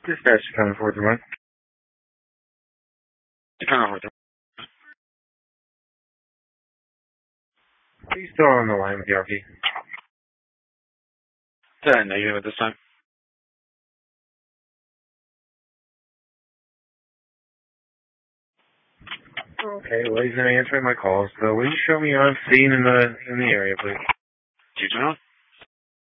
Dispatch to 1041. Please still on the line with the RP. Negative at this time. Okay, well, he's not answering my calls, so will you show me on scene in the area, please? 221.